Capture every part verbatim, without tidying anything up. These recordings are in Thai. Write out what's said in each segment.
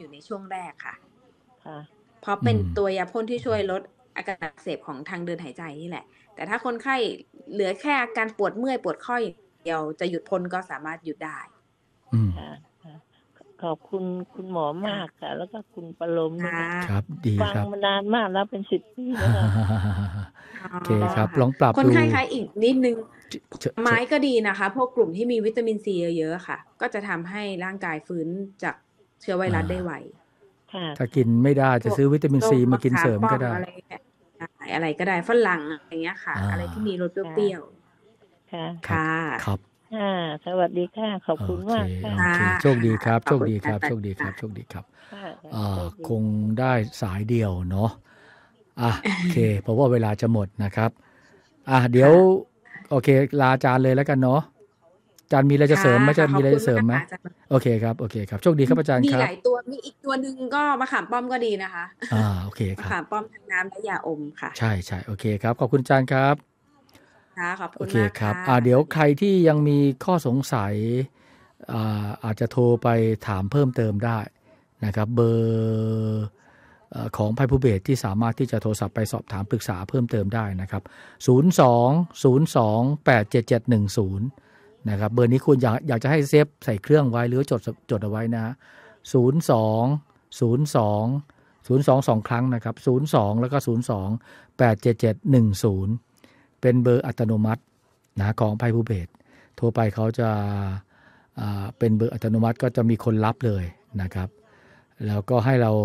อยู่ในช่วงแรกค่ะค่ะเพราะเป็นตัวยาพ่นที่ช่วยลดอาการอักเสบของทางเดินหายใจนี่แหละแต่ถ้าคนไข้เหลือแค่อาการปวดเมื่อยปวดข้ออย่างเดียวจะหยุดพ่นก็สามารถหยุดได้ค่ะขอบคุณคุณหมอมากค่ะแล้วก็คุณปรมด้วยครับดีฟังครับมานานมากแล้วเป็นสิบปีแล้วโอเคครับลองปรับดูคนไข้คะอีกนิดนึงไม้ก็ดีนะคะพวกกลุ่มที่มีวิตามินซีเยอะๆค่ะก็จะทำให้ร่างกายฟื้นจากเชื้อไวรัสได้ไวถ้ากินไม่ได้จะซื้อวิตามินซีมากินเสริมก็ได้อะไรก็ได้ฝรั่งอะไรเงี้ยค่ะอะไรที่มีรสเปรี้ยวค่ะค่ะครับค่ะสวัสดีค่ะขอบคุณมากค่ะโชคดีครับโชคดีครับโชคดีครับโชคดีครับคงได้สายเดียวเนาะอ่ะโอเคเพราะว่าเวลาจะหมดนะครับอ่ะเดี๋ยวโอเคลาอาจารย์เลยแล้วกันเนาะอาจารย์มีอะไรจะเสริมไหมจะมีอะไรจะเสริมไหมโอเคครับโอเคครับโชคดีครับอาจารย์ครับมีหลายตัวมีอีกตัวนึงก็มะขามป้อมก็ดีนะคะอ่าโอเคครับมะขามป้อมทางน้ำและยาอมค่ะใช่ใช่โอเคครับขอบคุณอาจารย์ครับค่ะขอบคุณมากโอเคครับอ่าเดี๋ยวใครที่ยังมีข้อสงสัยอ่าอาจจะโทรไปถามเพิ่มเติมได้นะครับเบอร์ของภัยภูเบศรที่สามารถที่จะโทรศัพท์ไปสอบถามปรึกษาเพิ่มเติมได้นะครับศูนย์ สอง ศูนย์ สอง แปด เจ็ด เจ็ด หนึ่ง ศูนย์นะครับเบอร์นี้คุณอยากอยากจะให้เซฟใส่เครื่องไว้หรือจดจดเอาไว้นะศูนย์ สอง ศูนย์ สอง ศูนย์ สอง สองครั้งนะครับศูนย์ สองแล้วก็ศูนย์ สอง แปด เจ็ด เจ็ด หนึ่ง ศูนย์เป็นเบอร์อัตโนมัตินะของภัยภูเบศรโทรไปเขาจะเป็นเบอร์อัตโนมัติก็จะมีคนรับเลยนะครับแล้วก็ให้เรา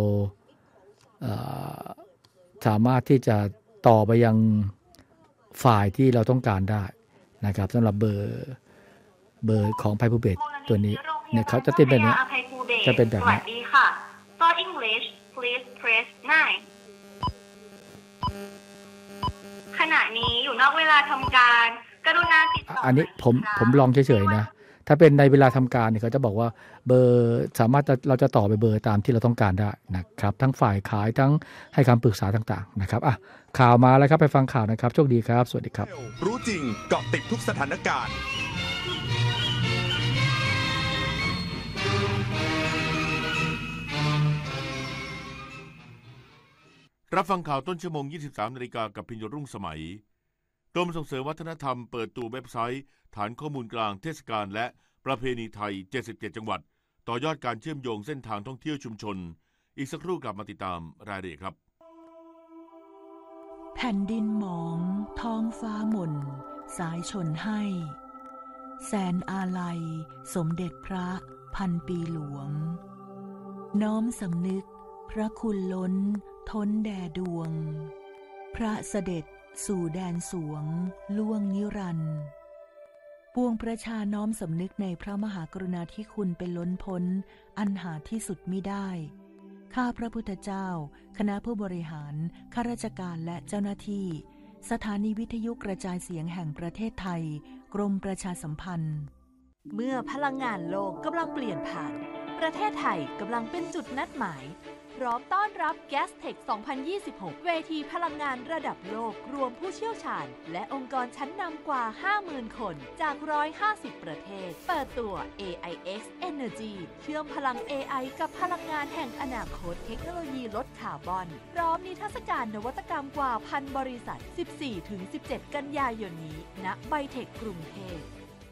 สามารถที่จะต่อไปยังฝ่ายที่เราต้องการได้นะครับสำหรับเบอร์เบอร์ของภัยภูเบศรตัวนี้เนี่ยเขาจะติดแบบนี้จะเป็นแบบนี้สวัสดีค่ะ For English please press nine ขณะนี้อยู่นอกเวลาทำการกรุณาติดต่ออันนี้ผมผมลองเฉยๆนะถ้าเป็นในเวลาทำการเนี่ยเขาจะบอกว่าเบอร์สามารถเราจะต่อไปเบอร์ตามที่เราต้องการได้นะครับทั้งฝ่ายขายทั้งให้คำปรึกษาต่างๆนะครับอ่ะข่าวมาแล้วครับไปฟังข่าวนะครับโชคดีครับสวัสดีครับรู้จริงเกาะติดทุกสถานการณ์รับฟังข่าวต้นชั่วโมง ยี่สิบสาม นาฬิกากับพิญญรุ่งสมัยกรมส่งเสริมวัฒนธรรมเปิดตัวเว็บไซต์ฐานข้อมูลกลางเทศกาลและประเพณีไทยเจ็ดสิบเจ็ดจังหวัดต่อยอดการเชื่อมโยงเส้นทางท่องเที่ยวชุมชนอีกสักครู่กลับมาติดตามรายละเอียดครับแผ่นดินหมองท้องฟ้าหม่นสายชนให้แสนอาลัยสมเด็จพระพันปีหลวงน้อมสำนึกพระคุณล้นท้นแด่ดวงพระเสด็จสู่แดนสวงล่วงนิรันดร์ปวงประชาน้อมสำนึกในพระมหากรุณาธิคุณเป็นล้นพ้นอันหาที่สุดมิได้ข้าพระพุทธเจ้าคณะผู้บริหารข้าราชการและเจ้าหน้าที่สถานีวิทยุกระจายเสียงแห่งประเทศไทยกรมประชาสัมพันธ์เมื่อพลังงานโลกกำลังเปลี่ยนผ่านประเทศไทยกำลังเป็นจุดนัดหมายพร้อมต้อนรับ Gastech สองพันยี่สิบหก เวทีพลังงานระดับโลกรวมผู้เชี่ยวชาญและองค์กรชั้นนำกว่า ห้าหมื่น คนจากหนึ่งร้อยห้าสิบประเทศเปิดตัว เอ ไอ เอ็กซ์ Energy เชื่อมพลัง เอ ไอ กับพลังงานแห่งอนาคตเทคโนโลยีลดคาร์บอนพร้อมนิทรรศการนวัตกรรมกว่าพันบริษัท สิบสี่ถึงสิบเจ็ด กันยายนนี้ณไบเทคกรุงเทพ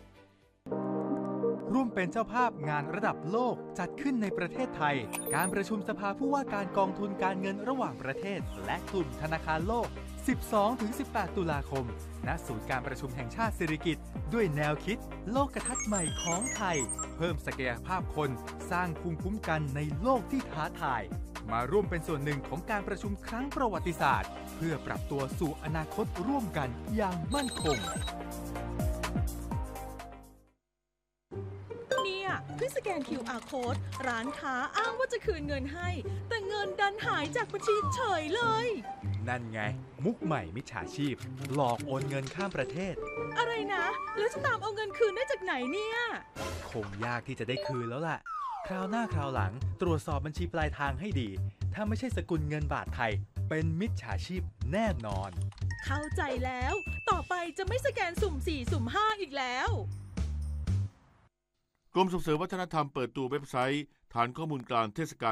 ร่วมเป็นเจ้าภาพงานระดับโลกจัดขึ้นในประเทศไทยการประชุมสภาผู้ว่าการกองทุนการเงินระหว่างประเทศและกลุ่มธนาคารโลก สิบสองถึงสิบแปด ตุลาคมณศูนย์การประชุมแห่งชาติสิริกิติ์ด้วยแนวคิดโลกทัศน์ใหม่ของไทยเพิ่มศักยภาพคนสร้างภูมิคุ้มกันในโลกที่ท้าทายมาร่วมเป็นส่วนหนึ่งของการประชุมครั้งประวัติศาสตร์เพื่อปรับตัวสู่อนาคตร่วมกันอย่างมั่นคงเพื่อสแกน คิว อาร์ Code ร้านค้าอ้างว่าจะคืนเงินให้แต่เงินดันหายจากบัญชีเฉยเลยนั่นไงมุกใหม่มิจฉาชีพหลอกโอนเงินข้ามประเทศอะไรนะแล้วจะตามเอาเงินคืนได้จากไหนเนี่ยคงยากที่จะได้คืนแล้วล่ะคราวหน้าคราวหลังตรวจสอบบัญชีปลายทางให้ดีถ้าไม่ใช่สกุลเงินบาทไทยเป็นมิจฉาชีพแน่นอนเข้าใจแล้วต่อไปจะไม่สแกนสุ่มสี่สุ่มห้าอีกแล้วกรมส่งเสริมวัฒนธรรมเปิดตัวเว็บไซต์ฐานข้อมูลกลางเทศกาล